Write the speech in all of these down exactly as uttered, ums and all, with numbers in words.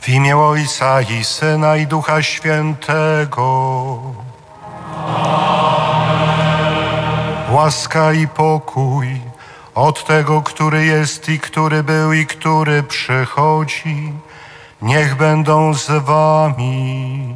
W imię Ojca i Syna i Ducha Świętego. Łaska i pokój od tego, który jest i który był i który przychodzi, niech będą z wami.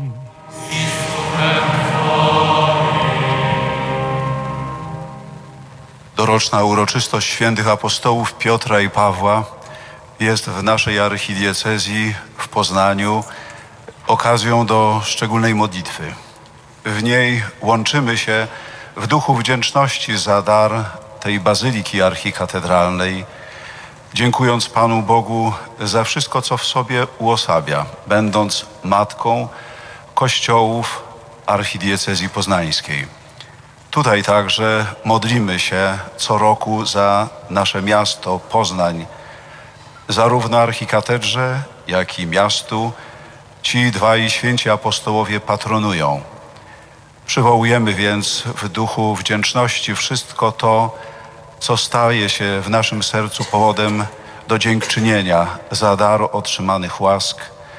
Doroczna uroczystość świętych apostołów Piotra i Pawła jest w naszej archidiecezji w Poznaniu okazją do szczególnej modlitwy. W niej łączymy się w duchu wdzięczności za dar tej bazyliki archikatedralnej, dziękując Panu Bogu za wszystko, co w sobie uosabia, będąc matką kościołów archidiecezji poznańskiej. Tutaj także modlimy się co roku za nasze miasto Poznań. Zarówno archikatedrze, jak i miastu ci dwaj święci apostołowie patronują. Przywołujemy więc w duchu wdzięczności wszystko to, co staje się w naszym sercu powodem do dziękczynienia za dar otrzymanych łask,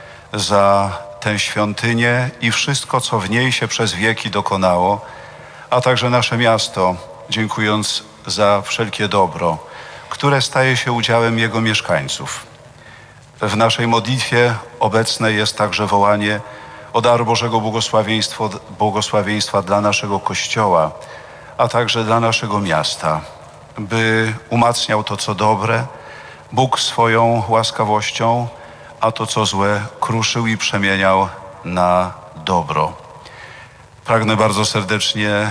za tę świątynię i wszystko, co w niej się przez wieki dokonało, a także nasze miasto, dziękując za wszelkie dobro, które staje się udziałem jego mieszkańców. W naszej modlitwie obecne jest także wołanie o dar Bożego błogosławieństwa, błogosławieństwa dla naszego Kościoła, a także dla naszego miasta, by umacniał to, co dobre, Bóg swoją łaskawością, a to, co złe, kruszył i przemieniał na dobro. Pragnę bardzo serdecznie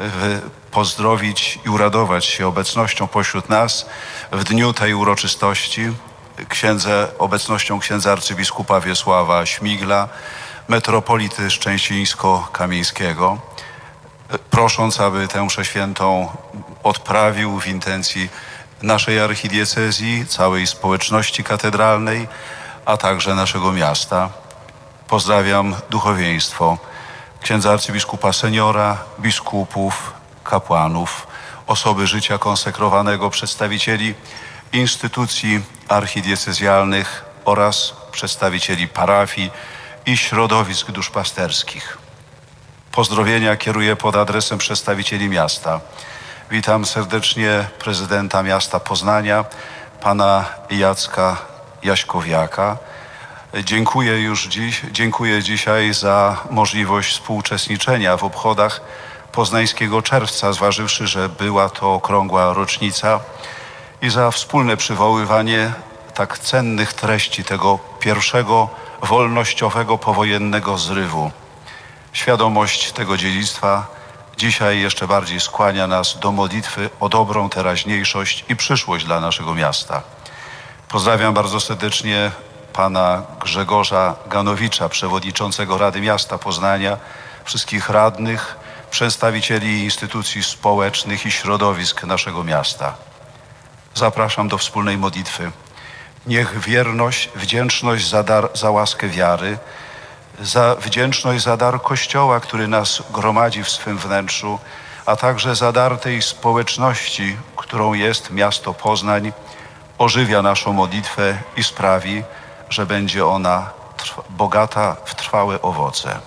pozdrowić i uradować się obecnością pośród nas w dniu tej uroczystości, księdze, obecnością księdza arcybiskupa Wiesława Śmigla, metropolity szczęcińsko-kamieńskiego, prosząc, aby tę mszę świętą odprawił w intencji naszej archidiecezji, całej społeczności katedralnej, a także naszego miasta. Pozdrawiam duchowieństwo, księdza arcybiskupa seniora, biskupów, kapłanów, osoby życia konsekrowanego, przedstawicieli instytucji archidiecezjalnych oraz przedstawicieli parafii i środowisk duszpasterskich. Pozdrowienia kieruję pod adresem przedstawicieli miasta. Witam serdecznie prezydenta miasta Poznania, pana Jacka Jaśkowiaka. Dziękuję już dziś, dziękuję dzisiaj za możliwość współuczestniczenia w obchodach Poznańskiego Czerwca, zważywszy, że była to okrągła rocznica, i za wspólne przywoływanie tak cennych treści tego pierwszego wolnościowego powojennego zrywu. Świadomość tego dziedzictwa dzisiaj jeszcze bardziej skłania nas do modlitwy o dobrą teraźniejszość i przyszłość dla naszego miasta. Pozdrawiam bardzo serdecznie pana Grzegorza Ganowicza, przewodniczącego Rady Miasta Poznania, wszystkich radnych, przedstawicieli instytucji społecznych i środowisk naszego miasta. Zapraszam do wspólnej modlitwy. Niech wierność, wdzięczność za dar, za łaskę wiary, za wdzięczność za dar Kościoła, który nas gromadzi w swym wnętrzu, a także za dar tej społeczności, którą jest miasto Poznań, ożywia naszą modlitwę i sprawi, że będzie ona bogata w trwałe owoce.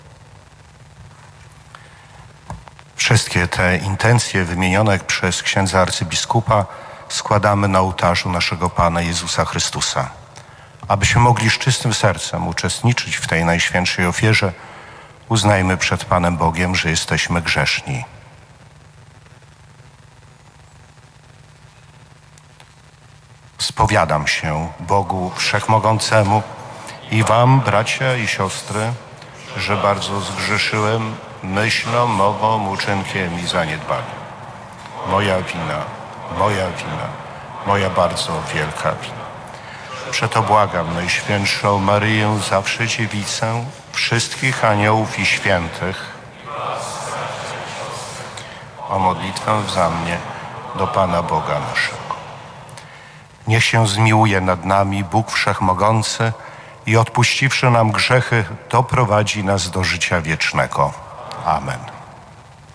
Wszystkie te intencje wymienione przez księdza arcybiskupa składamy na ołtarzu naszego Pana Jezusa Chrystusa. Abyśmy mogli z czystym sercem uczestniczyć w tej najświętszej ofierze, uznajmy przed Panem Bogiem, że jesteśmy grzeszni. Spowiadam się Bogu Wszechmogącemu i wam, bracia i siostry, że bardzo zgrzeszyłem myślą, mową, uczynkiem i zaniedbaniem. Moja wina, moja wina, moja bardzo wielka wina. Przeto błagam Najświętszą Maryję, zawsze Dziewicę, wszystkich aniołów i świętych o modlitwę za mnie do Pana Boga naszego. Niech się zmiłuje nad nami Bóg Wszechmogący i odpuściwszy nam grzechy, doprowadzi nas do życia wiecznego. Amen.